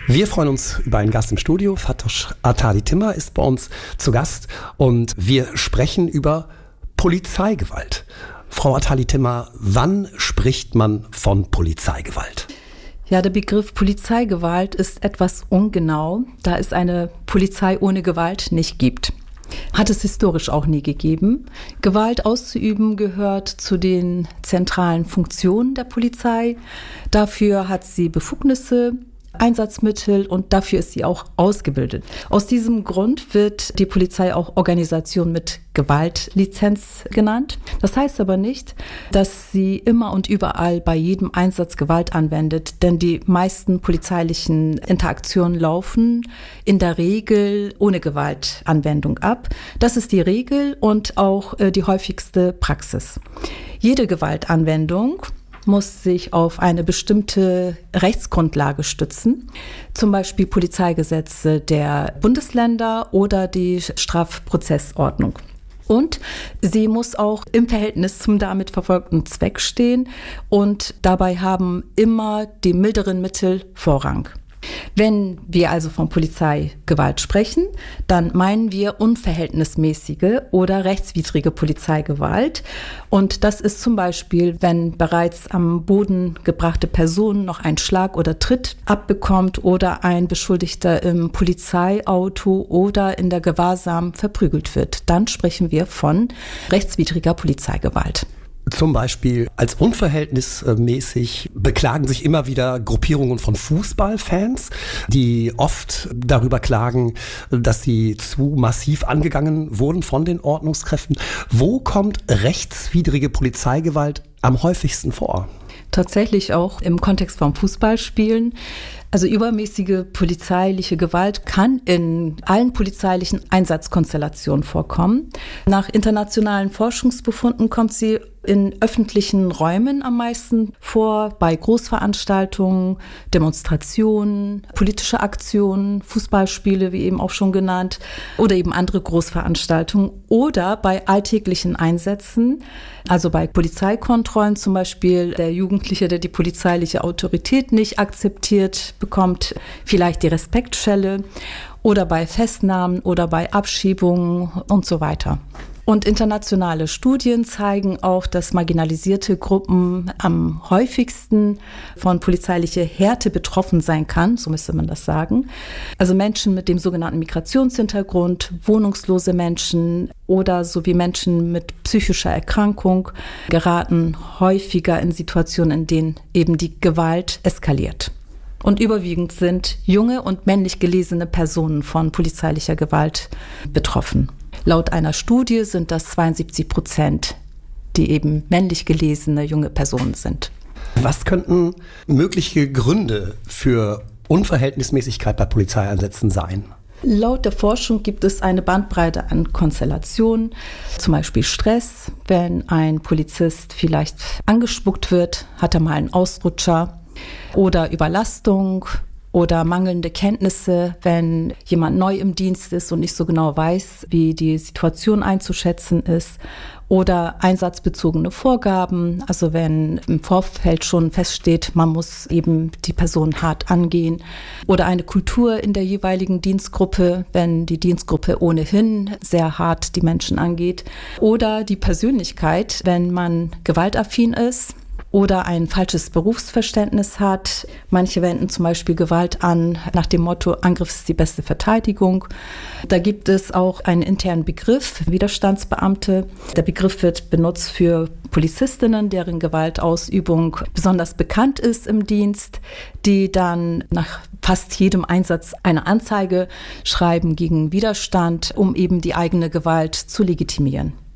Wir freuen uns über einen Gast im Studio. Fatosh Atali Timmer ist bei uns zu Gast und wir sprechen über Polizeigewalt. Frau Atali Timmer, wann spricht man von Polizeigewalt? Ja, der Begriff Polizeigewalt ist etwas ungenau, da es eine Polizei ohne Gewalt nicht gibt. Hat es historisch auch nie gegeben. Gewalt auszuüben gehört zu den zentralen Funktionen der Polizei. Dafür hat sie Befugnisse, Einsatzmittel und dafür ist sie auch ausgebildet. Aus diesem Grund wird die Polizei auch Organisation mit Gewaltlizenz genannt. Das heißt aber nicht, dass sie immer und überall bei jedem Einsatz Gewalt anwendet, denn die meisten polizeilichen Interaktionen laufen in der Regel ohne Gewaltanwendung ab. Das ist die Regel und auch die häufigste Praxis. Jede Gewaltanwendung muss sich auf eine bestimmte Rechtsgrundlage stützen, zum Beispiel Polizeigesetze der Bundesländer oder die Strafprozessordnung. Und sie muss auch im Verhältnis zum damit verfolgten Zweck stehen und dabei haben immer die milderen Mittel Vorrang. Wenn wir also von Polizeigewalt sprechen, dann meinen wir unverhältnismäßige oder rechtswidrige Polizeigewalt. Und das ist zum Beispiel, wenn bereits am Boden gebrachte Person noch einen Schlag oder Tritt abbekommt oder ein Beschuldigter im Polizeiauto oder in der Gewahrsam verprügelt wird. Dann sprechen wir von rechtswidriger Polizeigewalt. Zum Beispiel als unverhältnismäßig beklagen sich immer wieder Gruppierungen von Fußballfans, die oft darüber klagen, dass sie zu massiv angegangen wurden von den Ordnungskräften. Wo kommt rechtswidrige Polizeigewalt am häufigsten vor? Tatsächlich auch im Kontext vom Fußballspielen. Also übermäßige polizeiliche Gewalt kann in allen polizeilichen Einsatzkonstellationen vorkommen. Nach internationalen Forschungsbefunden kommt sie in öffentlichen Räumen am meisten vor, bei Großveranstaltungen, Demonstrationen, politische Aktionen, Fußballspiele, wie eben auch schon genannt, oder eben andere Großveranstaltungen oder bei alltäglichen Einsätzen, also bei Polizeikontrollen zum Beispiel der Jugendliche, der die polizeiliche Autorität nicht akzeptiert, bekommt vielleicht die Respektschelle oder bei Festnahmen oder bei Abschiebungen und so weiter. Und internationale Studien zeigen auch, dass marginalisierte Gruppen am häufigsten von polizeilicher Härte betroffen sein kann, so müsste man das sagen. Also Menschen mit dem sogenannten Migrationshintergrund, wohnungslose Menschen oder sowie Menschen mit psychischer Erkrankung geraten häufiger in Situationen, in denen eben die Gewalt eskaliert. Und überwiegend sind junge und männlich gelesene Personen von polizeilicher Gewalt betroffen. Laut einer Studie sind das 72%, die eben männlich gelesene junge Personen sind. Was könnten mögliche Gründe für Unverhältnismäßigkeit bei Polizeieinsätzen sein? Laut der Forschung gibt es eine Bandbreite an Konstellationen, zum Beispiel Stress. Wenn ein Polizist vielleicht angespuckt wird, hat er mal einen Ausrutscher. Oder Überlastung oder mangelnde Kenntnisse, wenn jemand neu im Dienst ist und nicht so genau weiß, wie die Situation einzuschätzen ist. Oder einsatzbezogene Vorgaben, also wenn im Vorfeld schon feststeht, man muss eben die Person hart angehen. Oder eine Kultur in der jeweiligen Dienstgruppe, wenn die Dienstgruppe ohnehin sehr hart die Menschen angeht. Oder die Persönlichkeit, wenn man gewaltaffin ist oder ein falsches Berufsverständnis hat. Manche wenden zum Beispiel Gewalt an nach dem Motto, Angriff ist die beste Verteidigung. Da gibt es auch einen internen Begriff, Widerstandsbeamte. Der Begriff wird benutzt für Polizistinnen, deren Gewaltausübung besonders bekannt ist im Dienst, die dann nach fast jedem Einsatz eine Anzeige schreiben gegen Widerstand, um eben die eigene Gewalt zu legitimieren.